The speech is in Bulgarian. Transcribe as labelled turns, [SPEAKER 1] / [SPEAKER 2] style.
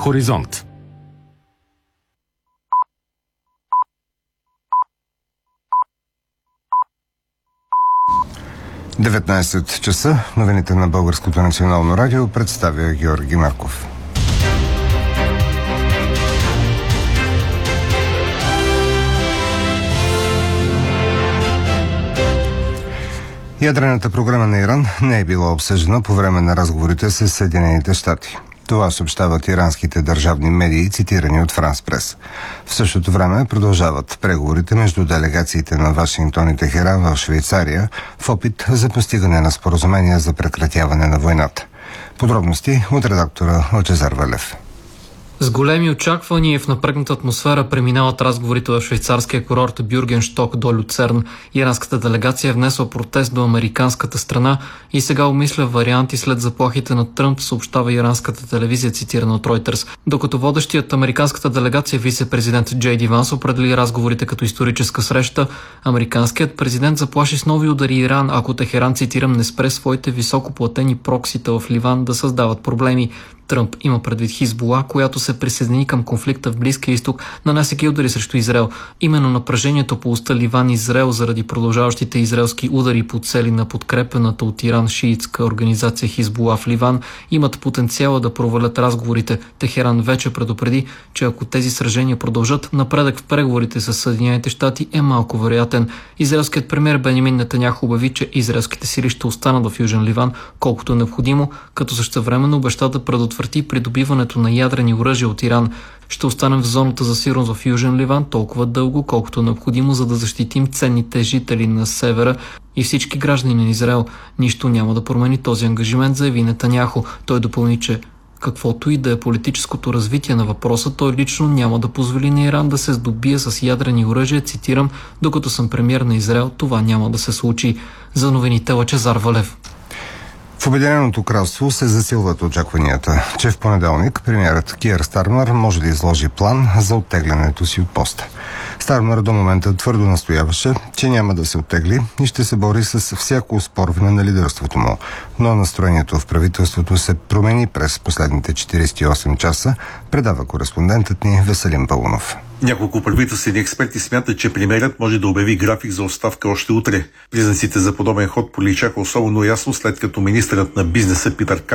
[SPEAKER 1] Хоризонт. – 19 часа. Новините на Българското национално радио представя Георги Марков. Ядрената програма на Иран не е била обсъждана по време на разговорите с Съединените щати. Това съобщават иранските държавни медии, цитирани от Франс Прес. В същото време продължават преговорите между делегациите на Вашингтон и Техеран в Швейцария в опит за постигане на споразумение за прекратяване на войната. Подробности от редактора Лъчезар Валев.
[SPEAKER 2] С големи очаквания в напрегната атмосфера преминават разговорите в швейцарския курорт Бюргеншток до Люцерн. Иранската делегация е внесла протест до американската страна и сега обмисля варианти след заплахите на Тръмп, съобщава иранската телевизия, цитирана от Reuters. Докато водещият американската делегация вице-президент Джей Ди Ванс определи разговорите като историческа среща, американският президент заплаши с нови удари Иран, ако Техеран, цитирам, не спре своите високоплатени проксита в Ливан да създават проблеми. Тръмп има предвид Хизбула, която се присъедини към конфликта в Близкия изток, нанасяйки удари срещу Израел. Именно напрежението по оста Ливан-Израел заради продължаващите израелски удари по цели на подкрепената от Иран шиитска организация Хизбула в Ливан имат потенциала да провалят разговорите. Техеран вече предупреди, че ако тези сражения продължат, напредък в преговорите с Съединените щати е малко вероятен. Израелският премиер Бенямин Нетаняху обяви, че израелските сили ще останат в Южен Ливан колкото е необходимо, като същевременно обеща да предотврати придобиването на ядрени оръжия от Иран. Ще останем в зоната за сигурност в Южен Ливан толкова дълго, колкото е необходимо, за да защитим ценните жители на севера и всички граждани на Израел. Нищо няма да промени този ангажимент, заяви Нетаняху. Той допълни, че каквото и да е политическото развитие на въпроса, той лично няма да позволи на Иран да се здобие с ядрени оръжия, цитирам, докато съм премиер на Израел, това няма да се случи. За новините Лъчезар Валев.
[SPEAKER 1] В Обединеното кралство се засилват очакванията, че в понеделник премиерът Киър Стармър може да изложи план за оттеглянето си от поста. Стармър до момента твърдо настояваше, че няма да се оттегли и ще се бори с всяко оспорване на лидерството му. Но настроението в правителството се промени през последните 48 часа, предава кореспондентът ни Веселин Паунов.
[SPEAKER 3] Няколко правителствени експерти смятат, че премиерът може да обяви график за оставка още утре. Признаците за подобен ход проличаха особено ясно, след като министърът на бизнеса Питър